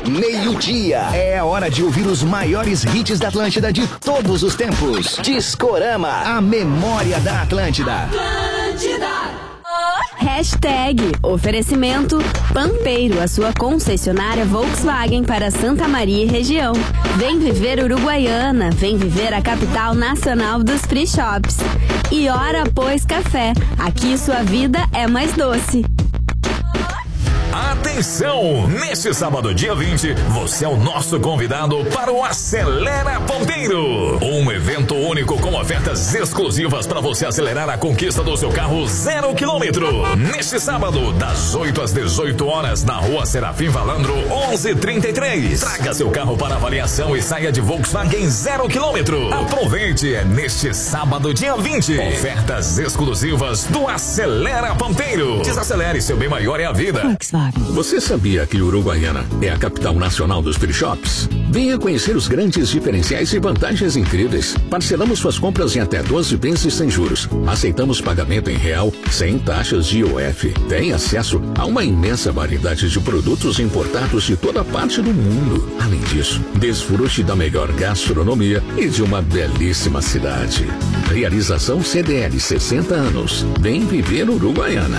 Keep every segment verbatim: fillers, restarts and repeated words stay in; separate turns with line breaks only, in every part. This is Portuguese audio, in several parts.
meio-dia. É a hora de ouvir os maiores hits da Atlântida de todos os tempos. Discorama, a memória da Atlântida.
Atlântida. Hashtag oferecimento Pampeiro, a sua concessionária Volkswagen para Santa Maria e região. Vem viver Uruguaiana, vem viver a capital nacional dos free shops. E Hora Pois Café, aqui sua vida é mais doce.
Atenção! Neste sábado, dia vinte, você é o nosso convidado para o Acelera Ponteiro. Um evento único com ofertas exclusivas para você acelerar a conquista do seu carro zero quilômetro. Neste sábado, das oito às dezoito horas, na rua Serafim Valandro, onze trinta e três. Traga seu carro para avaliação e saia de Volkswagen zero quilômetro. Aproveite, é neste sábado, dia vinte. Ofertas exclusivas do Acelera Ponteiro. Desacelere, seu bem maior é a vida.
Volkswagen.
Você sabia que Uruguaiana é a capital nacional dos free shops? Venha conhecer os grandes diferenciais e vantagens incríveis. Parcelamos suas compras em até doze vezes sem juros. Aceitamos pagamento em real, sem taxas de I O F. Tem acesso a uma imensa variedade de produtos importados de toda parte do mundo. Além disso, desfrute da melhor gastronomia e de uma belíssima cidade. Realização C D L sessenta anos. Vem viver Uruguaiana.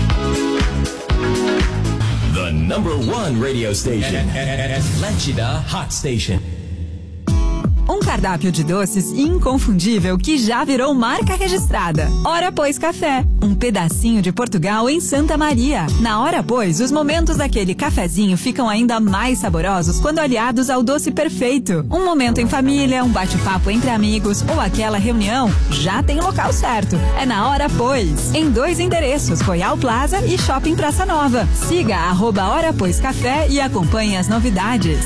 The number one radio station. Atlântida Hot Station.
Um cardápio de doces inconfundível que já virou marca registrada. Hora Pois Café, um pedacinho de Portugal em Santa Maria. Na Hora Pois, os momentos daquele cafezinho ficam ainda mais saborosos quando aliados ao doce perfeito. Um momento em família, um bate-papo entre amigos ou aquela reunião, já tem o local certo. É na Hora Pois, em dois endereços, Royal Plaza e Shopping Praça Nova. Siga arroba Hora Pois Café e acompanhe as novidades.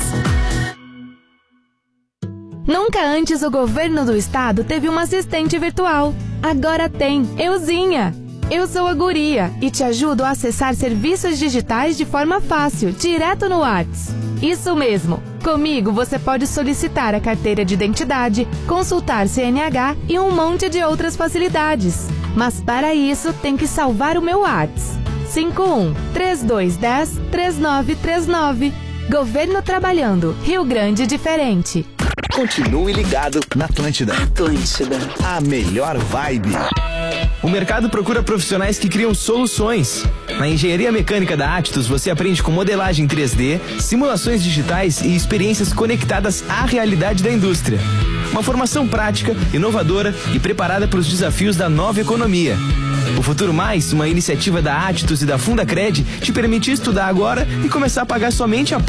Nunca antes o governo do estado teve uma assistente virtual. Agora tem, Euzinha. Eu sou a Guria e te ajudo a acessar serviços digitais de forma fácil, direto no WhatsApp. Isso mesmo. Comigo você pode solicitar a carteira de identidade, consultar C N H e um monte de outras facilidades. Mas para isso tem que salvar o meu WhatsApp. cinco um três dois um zero três nove três nove. Governo trabalhando. Rio Grande diferente.
Continue ligado na Atlântida.
Atlântida.
A melhor vibe.
O mercado procura profissionais que criam soluções. Na engenharia mecânica da Actus, você aprende com modelagem três D, simulações digitais e experiências conectadas à realidade da indústria. Uma formação prática, inovadora e preparada para os desafios da nova economia. O Futuro Mais, uma iniciativa da Actus e da Fundacred, te permite estudar agora e começar a pagar somente a